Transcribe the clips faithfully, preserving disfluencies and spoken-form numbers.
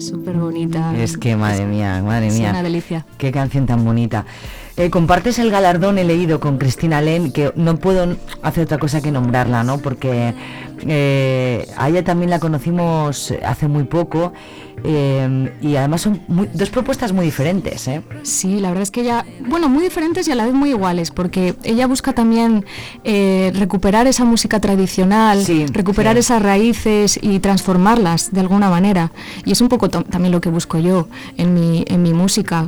súper bonita. Es que, madre mía, madre mía. Es una delicia. Qué canción tan bonita. Eh, compartes el galardón, he leído, con Cristina Len, que no puedo hacer otra cosa que nombrarla, ¿no? Porque eh, a ella también la conocimos hace muy poco, eh, y además son muy, dos propuestas muy diferentes, ¿eh? Sí, la verdad es que ella, bueno, muy diferentes y a la vez muy iguales, porque ella busca también eh, recuperar esa música tradicional, sí, recuperar sí. esas raíces y transformarlas de alguna manera. Y es un poco to- también lo que busco yo en mi, en mi música.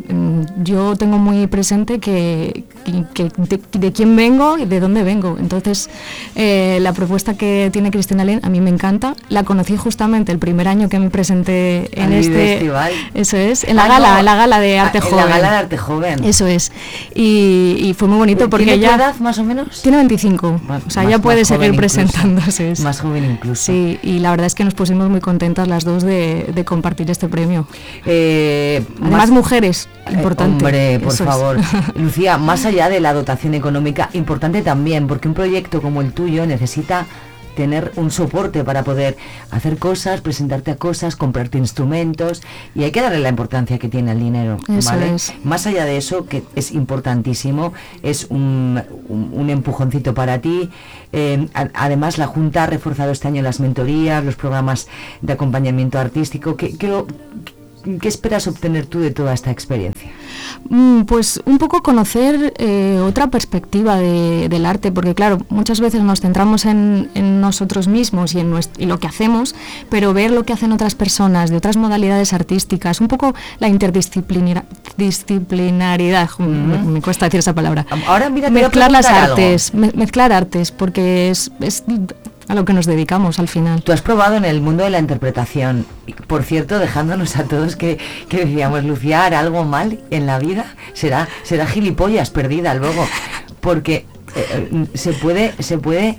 Yo tengo muy presente que, que, que de, de quién vengo y de dónde vengo. Entonces, eh, la propuesta que tiene Cristina Len a mí me encanta. La conocí justamente el primer año que me presenté en Al este festival. Eso es, en la Ah, gala, no. en la gala de Arte Ah, en Joven. la gala de Arte Joven. Eso es. Y, y fue muy bonito porque ¿Tiene tu ella edad más o menos? tiene veinticinco. Más- o sea, más- ella puede más joven seguir incluso. presentándose. es. Más joven incluso. Sí, y la verdad es que nos pusimos muy contentas las dos de, de compartir este premio. Eh, Además, más- mujeres, importante. Eh, hombre, por Eso es. favor. Lucía, más allá de la dotación económica, importante también, porque un proyecto como el tuyo necesita tener un soporte para poder hacer cosas, presentarte a cosas, comprarte instrumentos, y hay que darle la importancia que tiene el dinero, Eso ¿vale? es. Más allá de eso, que es importantísimo, es un, un, un empujoncito para ti. Eh, a, además, la Junta ha reforzado este año las mentorías, los programas de acompañamiento artístico. ¿Qué, qué, lo- qué esperas obtener tú de toda esta experiencia? Mm, Pues un poco conocer eh, otra perspectiva de- del arte, porque claro, muchas veces nos centramos en, en nosotros mismos y en nuestro, y lo que hacemos, pero ver lo que hacen otras personas de otras modalidades artísticas, un poco la interdisciplinar- disciplinariedad, mm, me, me cuesta decir esa palabra. Ahora mira, te voy a Mezclar las preguntar algo. artes, me- mezclar artes, porque es, es a lo que nos dedicamos al final. Tú has probado en el mundo de la interpretación, y, por cierto, dejándonos a todos que, que decíamos, Lucía, ¿hará algo mal en la vida? Será, será gilipollas perdida luego, porque eh, se puede, se puede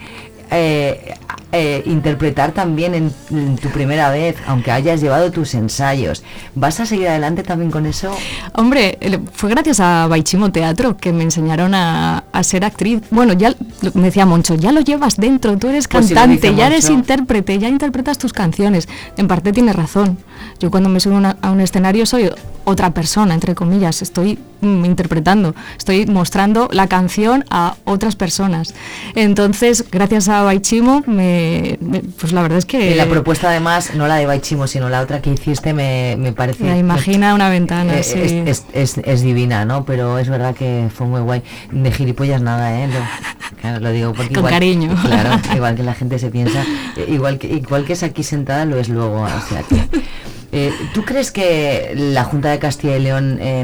eh, eh, interpretar también en, en tu primera vez, aunque hayas llevado tus ensayos. ¿Vas a seguir adelante también con eso? Hombre, el- fue gracias a Baichimo Teatro que me enseñaron a, a ser actriz. Bueno, ya lo- me decía Moncho, ya lo llevas dentro, tú eres Pues sí, lo cantante, dice ya eres Moncho. intérprete, ya interpretas tus canciones. En parte tiene razón. Yo cuando me subo una- a un escenario soy otra persona, entre comillas. Estoy mm, interpretando, estoy mostrando la canción a otras personas. Entonces, gracias a Baichimo, me, me- pues la verdad es que... Y la propuesta, además, no la de Baichimo, sino la otra que hiciste, me, me parece... La imagina una ventana, Eh, sí. es, es, es, es divina, ¿no? Pero es verdad que fue muy guay. De gilipollas nada, ¿eh? Lo, claro, lo digo porque Con igual, cariño. Claro, igual que la gente se piensa, eh, igual que igual que es aquí sentada, lo es luego. O sea que, eh, ¿tú crees que la Junta de Castilla y León, eh,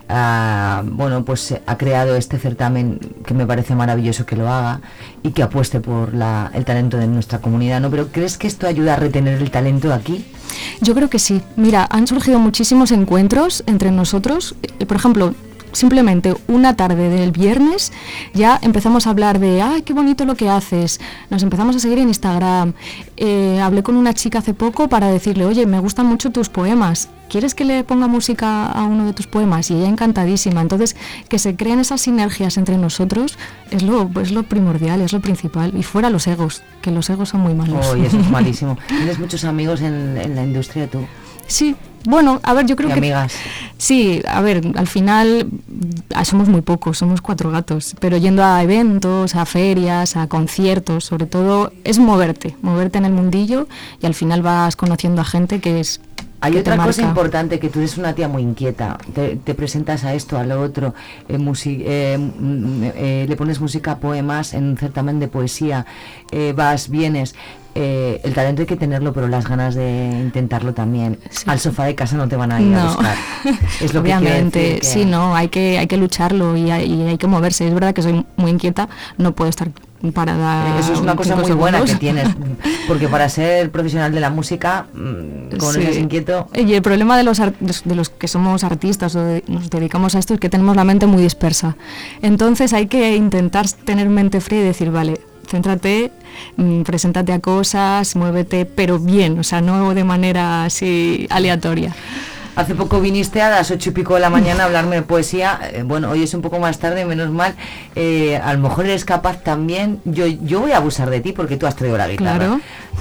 ha, bueno, pues ha creado este certamen, que me parece maravilloso que lo haga y que apueste por la, el talento de nuestra comunidad, ¿no? Pero ¿crees que esto ayuda a retener el talento aquí? Yo creo que sí. Mira, han surgido muchísimos encuentros entre nosotros. Eh, Por ejemplo, simplemente una tarde del viernes ya empezamos a hablar de, ay, qué bonito lo que haces. Nos empezamos a seguir en Instagram. Eh, hablé con una chica hace poco para decirle, oye, me gustan mucho tus poemas. ¿Quieres que le ponga música a uno de tus poemas? Y ella encantadísima. Entonces, que se creen esas sinergias entre nosotros es lo, es lo primordial, es lo principal. Y fuera los egos, que los egos son muy malos. Oh, y eso es malísimo. ¿Tienes muchos amigos en, en la industria tú? Sí, bueno, a ver, yo creo ¿Y que... amigas? Sí, a ver, al final ah, somos muy pocos, somos cuatro gatos, pero yendo a eventos, a ferias, a conciertos, sobre todo, es moverte, moverte en el mundillo y al final vas conociendo a gente que es... Hay que otra te cosa marca. importante, que tú eres una tía muy inquieta, te, te presentas a esto, a lo otro, eh, musi- eh, mm, eh, le pones música a poemas en un certamen de poesía, eh, vas, vienes, eh, el talento hay que tenerlo, pero las ganas de intentarlo también. Sí. Al sofá de casa no te van a ir a No. buscar. Es lo que quiere Obviamente, decir que- sí, no, hay que, hay que lucharlo y hay, y hay que moverse. Es verdad que soy muy inquieta, no puedo estar parada. Eh, Eso es una cosa cinco muy buena que segundos. tienes, porque para ser profesional de la música, mm, como no Sí. seas inquieto... Y el problema de los, ar- de los que somos artistas o de- nos dedicamos a esto es que tenemos la mente muy dispersa. Entonces hay que intentar tener mente fría y decir, vale, céntrate, mm, preséntate a cosas, muévete, pero bien, o sea, no de manera así aleatoria. Hace poco viniste a las ocho y pico de la mañana a hablarme de poesía. Eh, bueno, hoy es un poco más tarde, menos mal. Eh, a lo mejor eres capaz también. Yo yo voy a abusar de ti porque tú has traído la guitarra. Claro.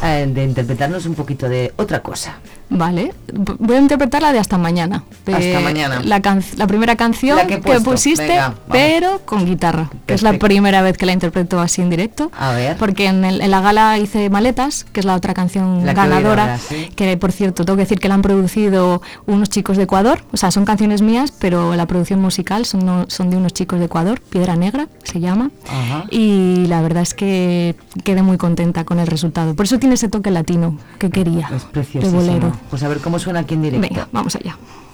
eh, de interpretarnos un poquito de otra cosa. Vale, voy a interpretar la de Hasta Mañana. De Hasta Mañana. La, can la primera canción la que, que pusiste, Venga, pero con guitarra. Perfecto. Que es la primera vez que la interpreto así en directo. A ver. Porque en, el, en la gala hice Maletas, que es la otra canción la ganadora. Que, ahora, ¿sí? Que por cierto, tengo que decir que la han producido unos chicos de Ecuador. O sea, son canciones mías, pero la producción musical son, no, son de unos chicos de Ecuador. Piedra Negra se llama. Ajá. Y la verdad es que quedé muy contenta con el resultado. Por eso tiene ese toque latino que quería. Es precioso. De bolero. Pues a ver cómo suena aquí en directo. Venga, vamos allá.